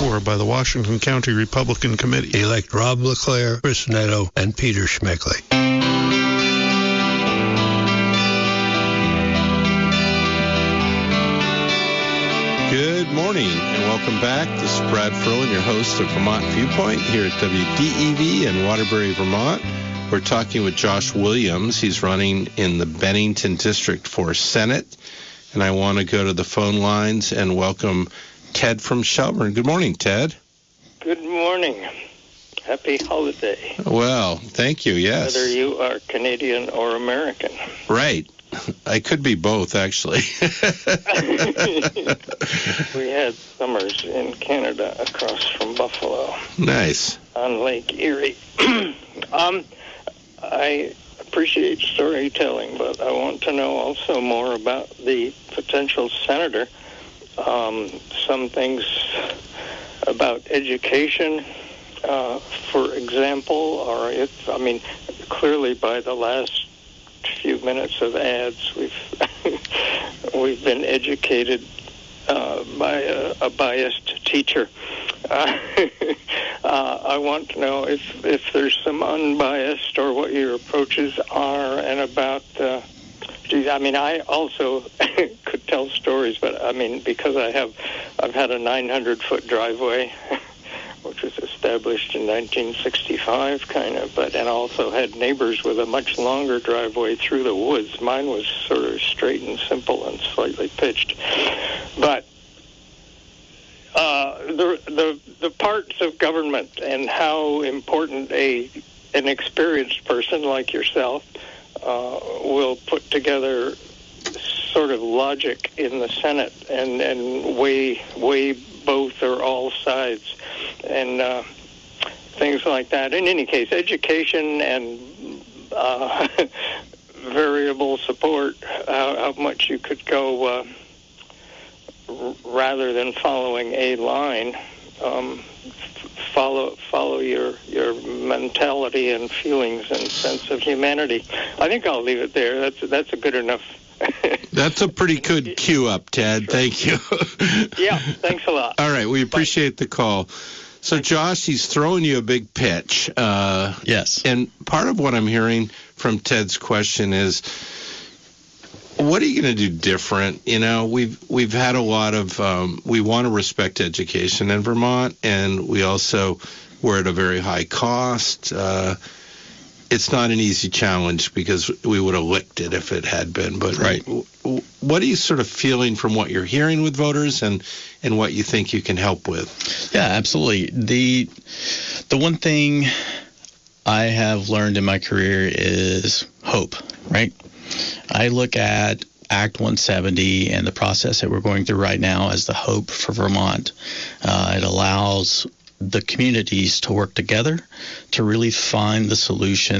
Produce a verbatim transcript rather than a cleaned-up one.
for by the Washington County Republican Committee. Elect Rob LeClaire, Chris Neto, and Peter Schmeckley. Good morning and welcome back. This is Brad Ferlin, your host of Vermont Viewpoint here at W D E V in Waterbury, Vermont. We're talking with Josh Williams. He's running in the Bennington District for Senate. And I want to go to the phone lines and welcome Ted from Shelburne. Good morning, Ted. Good morning. Happy holiday. Well, thank you, yes. Whether you are Canadian or American. Right. I could be both, actually. We had summers in Canada across from Buffalo. Nice. On Lake Erie. um, I appreciate storytelling, but I want to know also more about the potential senator. Um, some things about education, uh, for example, or if, I mean, clearly by the last few minutes of ads, we've we've been educated uh, by a, a biased teacher. Uh, uh, I want to know if if there's some unbiased or what your approaches are, and about. Uh, geez, I mean, I also could tell stories, but I mean, because I have, I've had a nine hundred foot driveway, which was established in nineteen sixty-five, kind of, but and also had neighbors with a much longer driveway through the woods. Mine was sort of straight and simple and slightly pitched, but uh, the the the parts of government and how important a an experienced person like yourself uh, will put together sort of logic in the Senate and and weigh weigh both or all sides. And uh, things like that. In any case, education and uh, variable support, how, how much you could go uh, r- rather than following a line, um, f- follow follow your, your mentality and feelings and sense of humanity. I think I'll leave it there. That's that's a good enough. That's a pretty good cue up, Ted. Sure. Thank you. Yeah, thanks a lot. All right, we appreciate Bye. the call. So, Josh, he's throwing you a big pitch. Uh, yes. And part of what I'm hearing from Ted's question is, what are you going to do different? You know, we've we've had a lot of, um, we want to respect education in Vermont, and we also, we're at a very high cost. Uh, it's not an easy challenge because we would have licked it if it had been. But right. w- what are you sort of feeling from what you're hearing with voters and, and what you think you can help with? Yeah, absolutely. The the one thing I have learned in my career is hope, right? I look at Act one seventy and the process that we're going through right now as the hope for Vermont. Uh, it allows the communities to work together to really find the solution